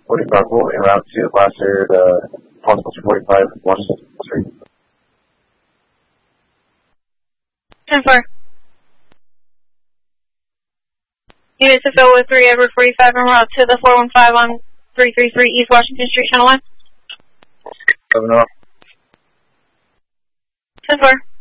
45 volt en route to Placer, possible 245 Washington Street. 10-4. Units to fill with 3 Edward 45 en route to the 415 on 333 East Washington Street, Channel 1. 7 off. 10-4.